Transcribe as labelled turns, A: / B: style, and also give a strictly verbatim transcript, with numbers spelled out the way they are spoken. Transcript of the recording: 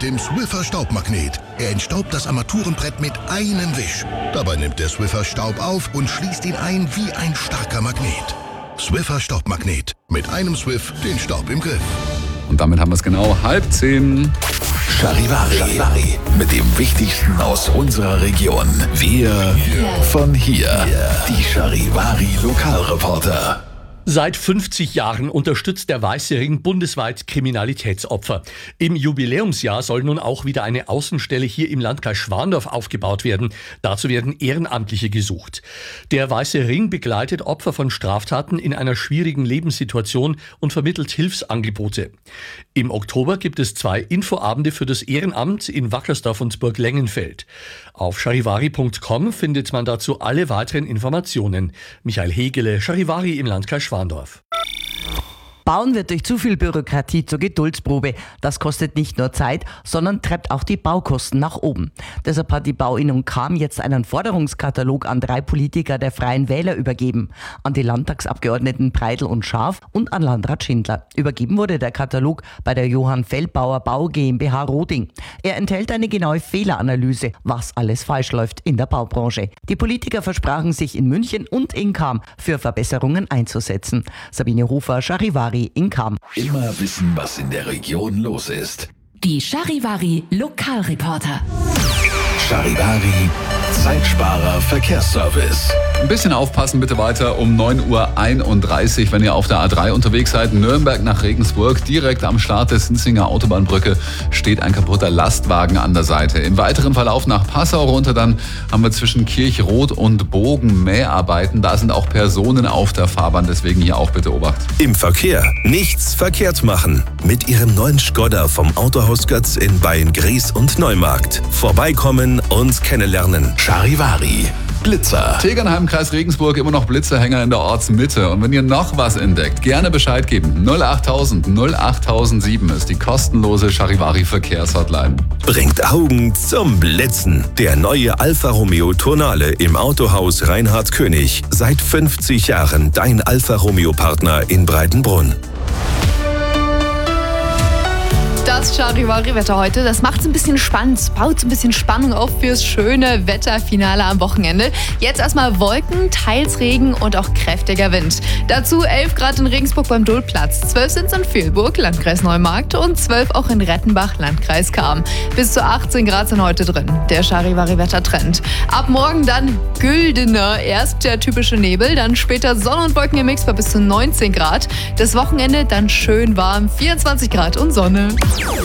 A: mit dem Swiffer Staubmagnet. Er entstaubt das Armaturenbrett mit einem Wisch. Dabei nimmt der Swiffer Staub auf und schließt ihn ein wie ein starker Magnet. Swiffer Staubmagnet. Mit einem Swiff den Staub im Griff.
B: Und damit haben wir es genau halb zehn.
C: Charivari. Charivari. Mit dem Wichtigsten aus unserer Region. Wir von hier. Die Charivari Lokalreporter.
D: Seit fünfzig Jahren unterstützt der Weiße Ring bundesweit Kriminalitätsopfer. Im Jubiläumsjahr soll nun auch wieder eine Außenstelle hier im Landkreis Schwandorf aufgebaut werden. Dazu werden Ehrenamtliche gesucht. Der Weiße Ring begleitet Opfer von Straftaten in einer schwierigen Lebenssituation und vermittelt Hilfsangebote. Im Oktober gibt es zwei Infoabende für das Ehrenamt in Wackersdorf und Burglengenfeld. Auf charivari punkt com findet man dazu alle weiteren Informationen. Michael Hegele, Charivari im Landkreis Schwandorf.
E: Bauen wird durch zu viel Bürokratie zur Geduldsprobe. Das kostet nicht nur Zeit, sondern treibt auch die Baukosten nach oben. Deshalb hat die Bauinnung Cham jetzt einen Forderungskatalog an drei Politiker der Freien Wähler übergeben. An die Landtagsabgeordneten Breidel und Schaaf und an Landrat Schindler. Übergeben wurde der Katalog bei der Johann Feldbauer Bau GmbH Roding. Er enthält eine genaue Fehleranalyse, was alles falsch läuft in der Baubranche. Die Politiker versprachen sich in München und in Cham für Verbesserungen einzusetzen. Sabine Hofer, Charivari in Cham.
C: Immer wissen, was in der Region los ist.
F: Die Charivari Lokalreporter.
C: Charivari Zeitsparer Verkehrsservice.
B: Ein bisschen aufpassen bitte weiter um neun Uhr einunddreißig, wenn ihr auf der A drei unterwegs seid. Nürnberg nach Regensburg, direkt am Start der Sinzinger Autobahnbrücke steht ein kaputter Lastwagen an der Seite. Im weiteren Verlauf nach Passau runter dann haben wir zwischen Kirchroth und Bogen Mäharbeiten. Da sind auch Personen auf der Fahrbahn, deswegen hier auch bitte Obacht.
G: Im Verkehr nichts verkehrt machen. Mit Ihrem neuen Skoda vom Autohaus Götz in Beyen-Gries und Neumarkt. Vorbeikommen und kennenlernen.
C: Charivari Blitzer.
B: Tegernheim, Kreis Regensburg, immer noch Blitzerhänger in der Ortsmitte. Und wenn ihr noch was entdeckt, gerne Bescheid geben. null achttausend null achttausendsieben ist die kostenlose Charivari Verkehrshotline.
G: Bringt Augen zum Blitzen. Der neue Alfa Romeo Tonale im Autohaus Reinhard König. Seit fünfzig Jahren dein Alfa Romeo Partner in Breitenbrunn.
H: Das Charivari-Wetter heute, das macht es ein bisschen spannend, baut ein bisschen Spannung auf fürs schöne Wetterfinale am Wochenende. Jetzt erstmal Wolken, teils Regen und auch kräftiger Wind. Dazu elf Grad in Regensburg beim Dohlplatz, zwölf sind es in Vilburg, Landkreis Neumarkt und zwölf auch in Rettenbach, Landkreis Cham. Bis zu achtzehn Grad sind heute drin, der Charivari-Wettertrend. Ab morgen dann güldener, erst der typische Nebel, dann später Sonne und Wolken im Mix bei bis zu neunzehn Grad. Das Wochenende dann schön warm, vierundzwanzig Grad und Sonne.